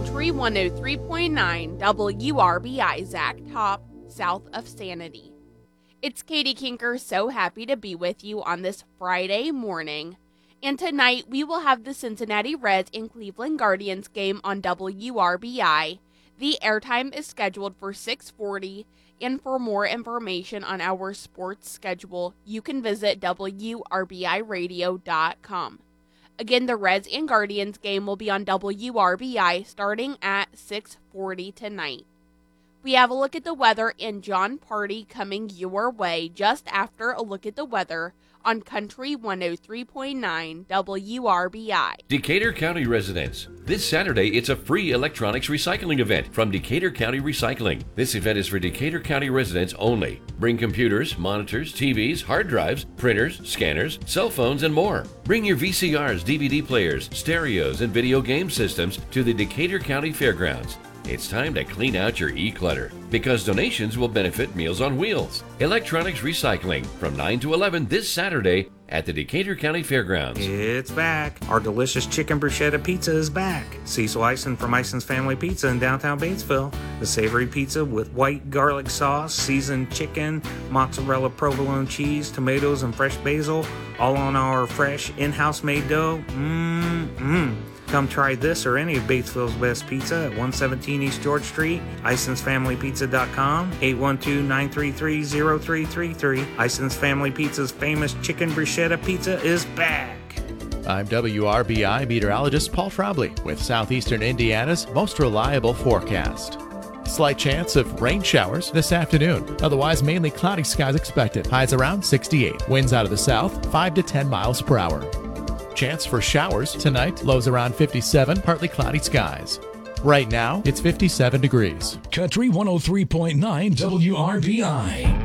Country 103.9 WRBI Zach Top, south of Sanity. It's Katie Kinker, so happy to be with you on this Friday morning. And tonight we will have the Cincinnati Reds and Cleveland Guardians game on WRBI. The airtime is scheduled for 6:40, and for more information on our sports schedule, you can visit WRBIRadio.com. Again, the Reds and Guardians game will be on WRBI starting at 6:40 tonight. We have a look at the weather and John Party coming your way just after a look at the weather on Country 103.9 WRBI. Decatur County residents, this Saturday it's a free electronics recycling event from Decatur County Recycling. This event is for Decatur County residents only. Bring computers, monitors, TVs, hard drives, printers, scanners, cell phones, and more. Bring your VCRs, DVD players, stereos, and video game systems to the Decatur County Fairgrounds. It's time to clean out your e-clutter because donations will benefit Meals on Wheels. Electronics recycling from 9 to 11 this Saturday at the Decatur County Fairgrounds. It's back. Our delicious chicken bruschetta pizza is back. Cecil Eisen from Eisen's Family Pizza in downtown Batesville. The savory pizza with white garlic sauce, seasoned chicken, mozzarella provolone cheese, tomatoes, and fresh basil, all on our fresh in-house made dough. Come try this or any of Batesville's best pizza at 117 East George Street, IsonsFamilyPizza.com, 812-933-0333. Ison's Family Pizza's famous chicken bruschetta pizza is back. I'm WRBI meteorologist Paul Frobley with Southeastern Indiana's most reliable forecast. Slight chance of rain showers this afternoon. Otherwise, mainly cloudy skies expected. Highs around 68. Winds out of the south, 5 to 10 miles per hour. Chance for showers tonight, lows around 57, partly cloudy skies. Right now, it's 57 degrees. Country 103.9 WRBI.